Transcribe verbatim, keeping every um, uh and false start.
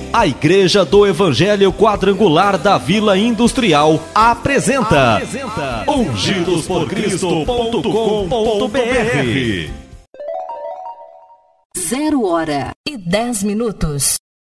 A Igreja do Evangelho Quadrangular da Vila Industrial apresenta, apresenta ungidos por cristo ponto com ponto br. Zero hora e dez minutos.